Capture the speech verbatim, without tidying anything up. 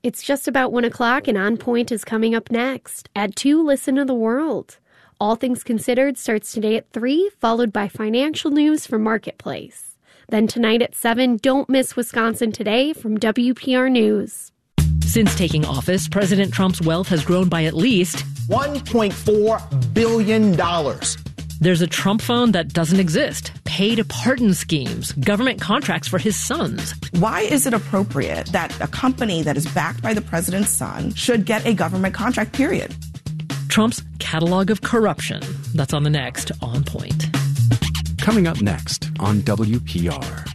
It's just about one o'clock, and On Point is coming up next. At two, listen to the world. All Things Considered starts today at three, followed by financial news from Marketplace. Then tonight at seven, don't miss Wisconsin Today from W P R News. Since taking office, President Trump's wealth has grown by at least one point four billion dollars. There's a Trump phone that doesn't exist, paid pardon schemes, government contracts for his sons. Why is it appropriate that a company that is backed by the president's son should get a government contract, period? Trump's catalog of corruption. That's on the next On Point. Coming up next on W P R.